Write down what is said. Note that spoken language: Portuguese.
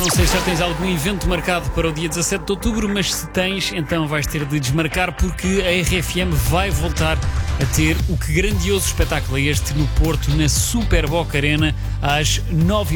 Não sei se já tens algum evento marcado para o dia 17 de outubro, mas se tens, então vais ter de desmarcar porque a RFM vai voltar a ter o que grandioso espetáculo é este no Porto, na Super Boca Arena, às 9h.